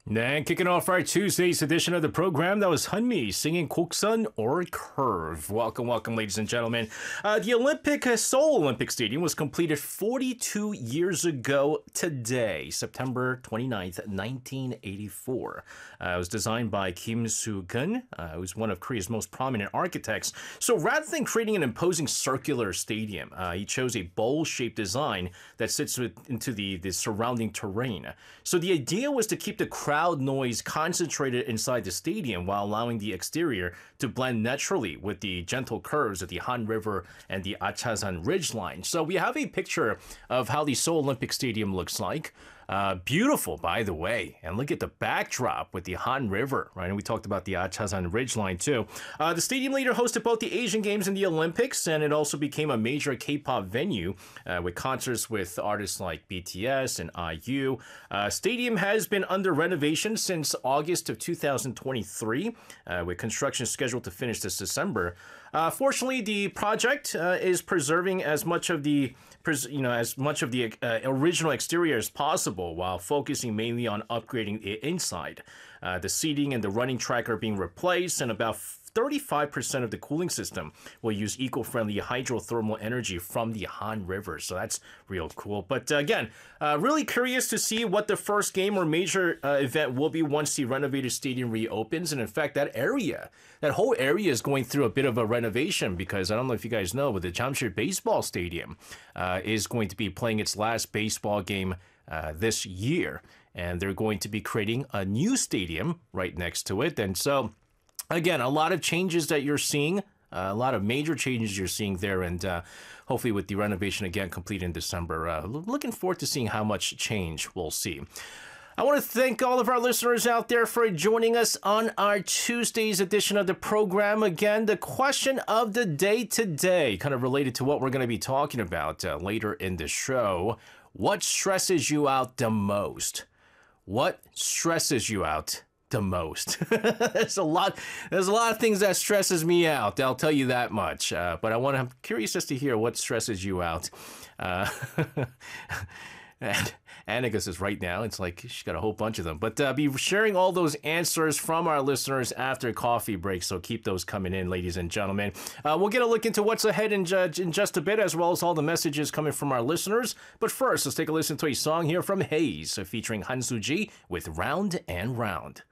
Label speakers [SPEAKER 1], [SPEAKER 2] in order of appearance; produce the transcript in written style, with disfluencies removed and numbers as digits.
[SPEAKER 1] And kicking off our Tuesday's edition of the program, that was Hunmi singing Goksun or Curve. Welcome, ladies and gentlemen. The Seoul Olympic Stadium was completed 42 years ago today, September 29th, 1984. It was designed by Kim Soo-gun, who's one of Korea's most prominent architects. So rather than creating an imposing circular stadium, he chose a bowl-shaped design that sits into the surrounding terrain. So the idea was to keep the crowd noise concentrated inside the stadium while allowing the exterior to blend naturally with the gentle curves of the Han River and the Achasan Ridgeline. So we have a picture of how the Seoul Olympic Stadium looks like. Beautiful, by the way. And look at the backdrop with the Han River, right? And we talked about the Achasan Ridgeline, too. The stadium later hosted both the Asian Games and the Olympics, and it also became a major K-pop venue with concerts with artists like BTS and IU. Stadium has been under renovation since August of 2023, with construction scheduled to finish this December. Fortunately, the project is preserving as much of the original exterior as possible, while focusing mainly on upgrading the inside. The seating and the running track are being replaced, and about 35% of the cooling system will use eco-friendly hydrothermal energy from the Han River. So that's real cool. But again, really curious to see what the first game or major event will be once the renovated stadium reopens. And in fact, that whole area is going through a bit of a renovation, because I don't know if you guys know, but the Jamshid Baseball Stadium is going to be playing its last baseball game this year. And they're going to be creating a new stadium right next to it. And so again, a lot of changes that you're seeing, a lot of major changes you're seeing there, and hopefully with the renovation again complete in December, looking forward to seeing how much change we'll see. I want to thank all of our listeners out there for joining us on our Tuesday's edition of the program. Again, the question of the day today, kind of related to what we're going to be talking about later in the show. What stresses you out the most? What stresses you out the most? There's a lot of things that stresses me out, I'll tell you that much. But I'm curious as to hear what stresses you out. And Annika says right now, it's like she's got a whole bunch of them. But be sharing all those answers from our listeners after coffee break, so keep those coming in, ladies and gentlemen. We'll get a look into what's ahead in just a bit, as well as all the messages coming from our listeners. But first, let's take a listen to a song here from Haze, featuring Han Soo-ji with Round and Round.